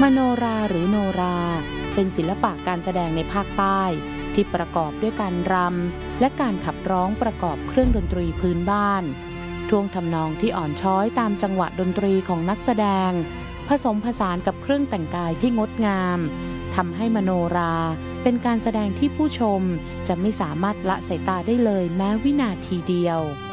มโนราหรือโนราเป็นศิลปะการแสดงในภาคใต้ที่ประกอบด้วยการรำและการขับร้องประกอบเครื่องดนตรีพื้นบ้านท่วงทำนองที่อ่อนช้อยตามจังหวะดนตรีของนักแสดงผสมผสานกับเครื่องแต่งกายที่งดงามทำให้มโนราเป็นการแสดงที่ผู้ชมจะไม่สามารถละสายตาได้เลยแม้วินาทีเดียว